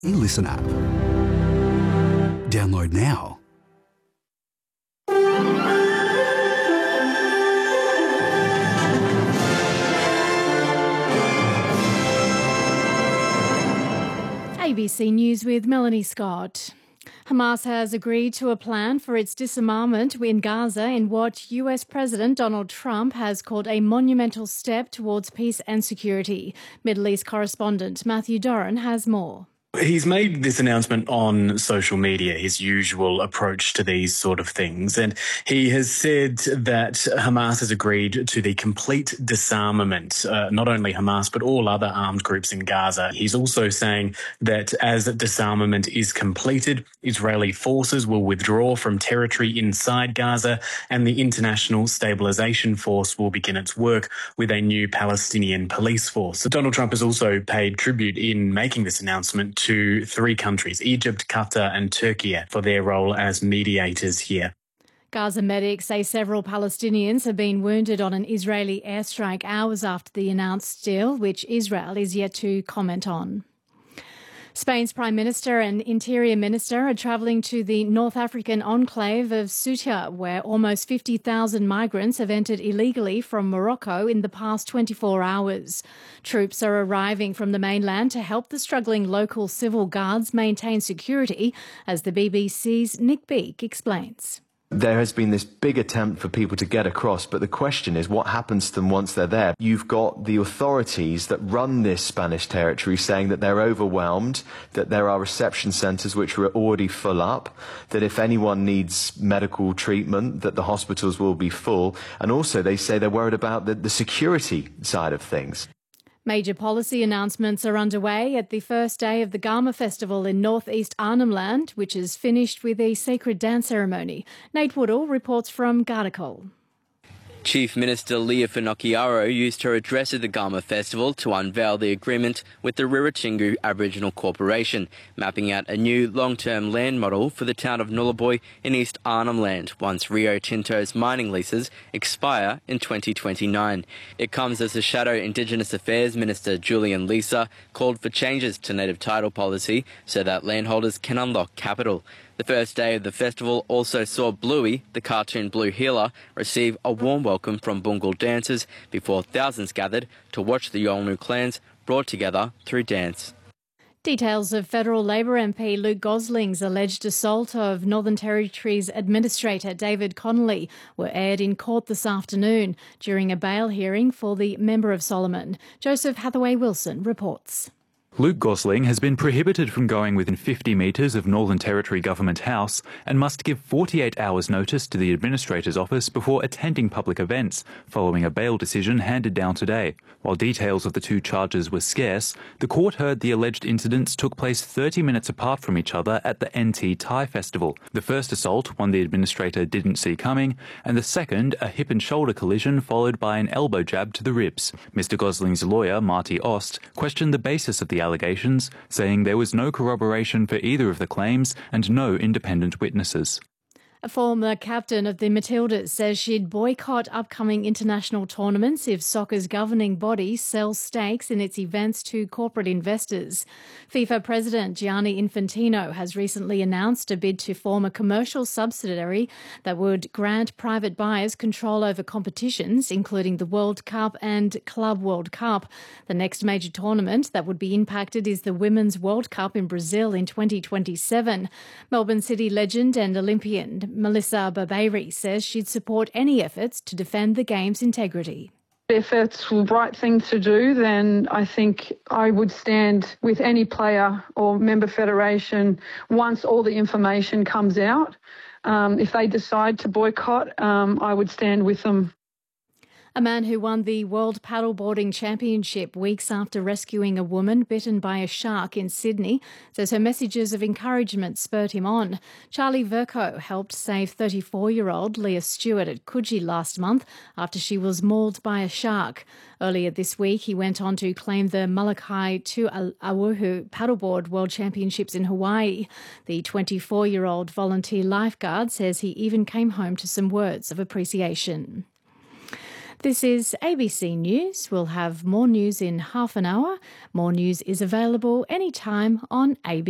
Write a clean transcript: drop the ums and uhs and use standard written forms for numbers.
E-Listen app. Download now. ABC News with Melanie Scott. Hamas has agreed to a plan for its disarmament in Gaza in what US President Donald Trump has called a monumental step towards peace and security. Middle East correspondent Matthew Doran has more. He's made this announcement on social media, his usual approach to these sort of things, and he has said that Hamas has agreed to the complete disarmament, not only Hamas, but all other armed groups in Gaza. He's also saying that as disarmament is completed, Israeli forces will withdraw from territory inside Gaza, and the International Stabilization Force will begin its work with a new Palestinian police force. Donald Trump has also paid tribute in making this announcement to three countries, Egypt, Qatar and Turkey, for their role as mediators here. Gaza medics say several Palestinians have been wounded on an Israeli airstrike hours after the announced deal, which Israel is yet to comment on. Spain's Prime Minister and Interior Minister are travelling to the North African enclave of Ceuta, where almost 50,000 migrants have entered illegally from Morocco in the past 24 hours. Troops are arriving from the mainland to help the struggling local civil guards maintain security, as the BBC's Nick Beake explains. There has been this big attempt for people to get across, but the question is what happens to them once they're there. You've got the authorities that run this Spanish territory saying that they're overwhelmed, that there are reception centres which are already full up, that if anyone needs medical treatment, that the hospitals will be full, and also they say they're worried about the security side of things. Major policy announcements are underway at the first day of the Garma Festival in northeast Arnhem Land, which is finished with a sacred dance ceremony. Nate Woodall reports from Gardacol. Chief Minister Leah Finocchiaro used her address at the Garma Festival to unveil the agreement with the Rirratjingu Aboriginal Corporation, mapping out a new long-term land model for the town of Nullarbor in East Arnhem Land once Rio Tinto's mining leases expire in 2029. It comes as the Shadow Indigenous Affairs Minister Julian Leeser called for changes to native title policy so that landholders can unlock capital. The first day of the festival also saw Bluey, the cartoon blue healer, receive a warm welcome from Bungal dancers before thousands gathered to watch the Yolngu clans brought together through dance. Details of federal Labor MP Luke Gosling's alleged assault of Northern Territory's Administrator David Connolly were aired in court this afternoon during a bail hearing for the Member of Solomon. Joseph Hathaway-Wilson reports. Luke Gosling has been prohibited from going within 50 metres of Northern Territory Government House and must give 48 hours notice to the Administrator's office before attending public events, following a bail decision handed down today. While details of the two charges were scarce, the court heard the alleged incidents took place 30 minutes apart from each other at the NT Thai Festival. The first assault, one the Administrator didn't see coming, and the second, a hip and shoulder collision followed by an elbow jab to the ribs. Mr Gosling's lawyer, Marty Ost, questioned the basis of the allegations, saying there was no corroboration for either of the claims and no independent witnesses. A former captain of the Matildas says she'd boycott upcoming international tournaments if soccer's governing body sells stakes in its events to corporate investors. FIFA President Gianni Infantino has recently announced a bid to form a commercial subsidiary that would grant private buyers control over competitions, including the World Cup and Club World Cup. The next major tournament that would be impacted is the Women's World Cup in Brazil in 2027. Melbourne City legend and Olympian Melissa Barbeiri says she'd support any efforts to defend the game's integrity. If it's the right thing to do, then I think I would stand with any player or member federation once all the information comes out. If they decide to boycott, I would stand with them. A man who won the World Paddleboarding Championship weeks after rescuing a woman bitten by a shark in Sydney says her messages of encouragement spurred him on. Charlie Vercoe helped save 34-year-old Leah Stewart at Coogee last month after she was mauled by a shark. Earlier this week, he went on to claim the Molokai Tu'auhu Paddleboard World Championships in Hawaii. The 24-year-old volunteer lifeguard says he even came home to some words of appreciation. This is ABC News. We'll have more news in half an hour. More news is available anytime on ABC.